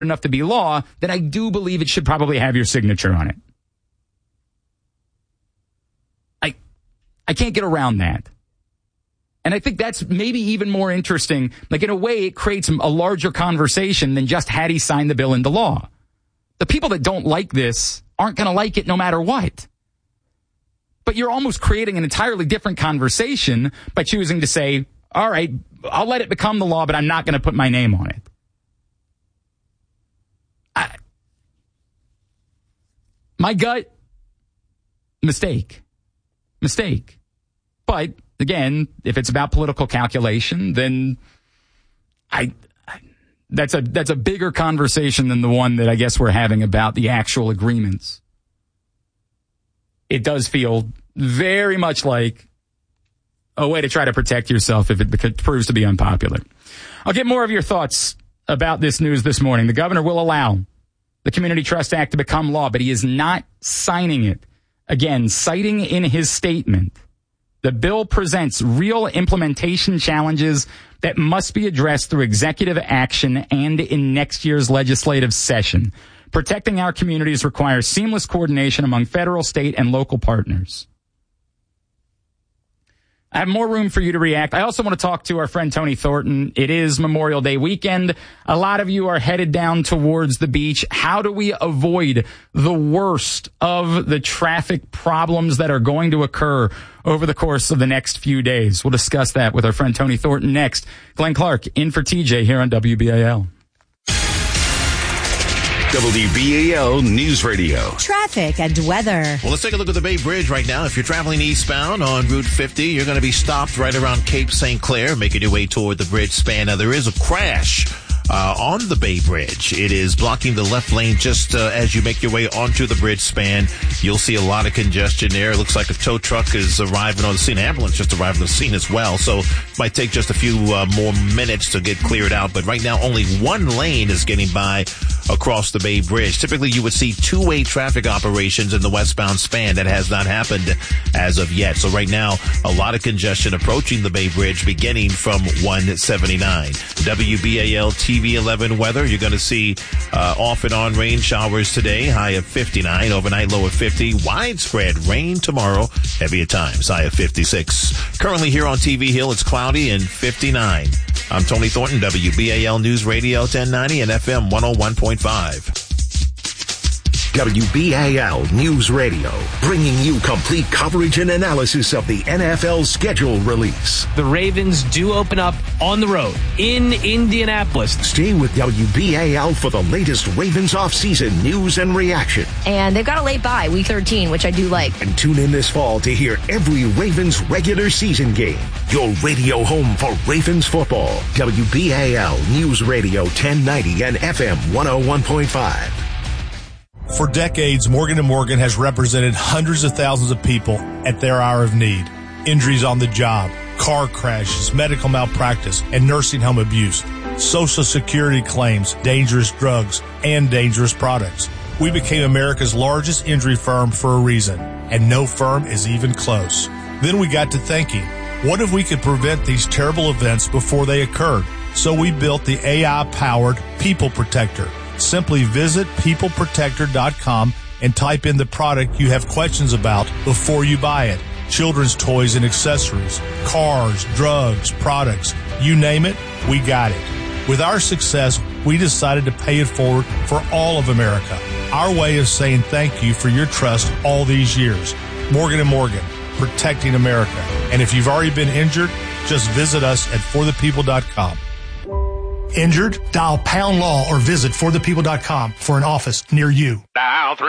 enough to be law, then I do believe it should probably have your signature on it. I can't get around that. And I think that's maybe even more interesting. Like, in a way, it creates a larger conversation than just had he signed the bill into law. The people that don't like this aren't going to like it no matter what. But you're almost creating an entirely different conversation by choosing to say, all right, I'll let it become the law, but I'm not going to put my name on it. My gut, mistake. But again, if it's about political calculation, then that's a bigger conversation than the one that I guess we're having about the actual agreements. It does feel very much like a way to try to protect yourself if it proves to be unpopular. I'll get more of your thoughts about this news this morning. The governor will allow the Community Trust Act to become law, but he is not signing it. Again, citing in his statement, the bill presents real implementation challenges that must be addressed through executive action and in next year's legislative session. Protecting our communities requires seamless coordination among federal, state, and local partners. I have more room for you to react. I also want to talk to our friend Tony Thornton. It is Memorial Day weekend. A lot of you are headed down towards the beach. How do we avoid the worst of the traffic problems that are going to occur over the course of the next few days? We'll discuss that with our friend Tony Thornton next. Glenn Clark in for TJ here on WBAL. WBAL News Radio. Traffic and weather. Well, let's take a look at the Bay Bridge right now. If you're traveling eastbound on Route 50, you're going to be stopped right around Cape St. Clair, making your way toward the bridge span. Now, there is a crash on the Bay Bridge. It is blocking the left lane just as you make your way onto the bridge span. You'll see a lot of congestion there. It looks like a tow truck is arriving on the scene. Ambulance just arrived on the scene as well. So it might take just a few more minutes to get cleared out. But right now, only one lane is getting by across the Bay Bridge. Typically, you would see two-way traffic operations in the westbound span. That has not happened as of yet. So right now, a lot of congestion approaching the Bay Bridge beginning from 179. WBAL TV 11 weather. You're going to see off and on rain showers today, high of 59, overnight low of 50. Widespread rain tomorrow, heavy at times, high of 56. Currently here on TV Hill, it's cloudy and 59. I'm Tony Thornton, WBAL News Radio 1090 and FM 101.5. WBAL News Radio, bringing you complete coverage and analysis of the NFL schedule release. The Ravens do open up on the road in Indianapolis. Stay with WBAL for the latest Ravens offseason news and reaction. And they've got a late bye, week 13, which I do like. And tune in this fall to hear every Ravens regular season game. Your radio home for Ravens football. WBAL News Radio 1090 and FM 101.5. For decades, Morgan & Morgan has represented hundreds of thousands of people at their hour of need. Injuries on the job, car crashes, medical malpractice, and nursing home abuse, Social Security claims, dangerous drugs, and dangerous products. We became America's largest injury firm for a reason, and no firm is even close. Then we got to thinking, what if we could prevent these terrible events before they occurred? So we built the AI-powered People Protector. Simply visit peopleprotector.com and type in the product you have questions about before you buy it. Children's toys and accessories, cars, drugs, products, you name it, we got it. With our success, we decided to pay it forward for all of America. Our way of saying thank you for your trust all these years. Morgan & Morgan, protecting America. And if you've already been injured, just visit us at forthepeople.com. Injured? Dial #law or visit forthepeople.com for an office near you. Dial 3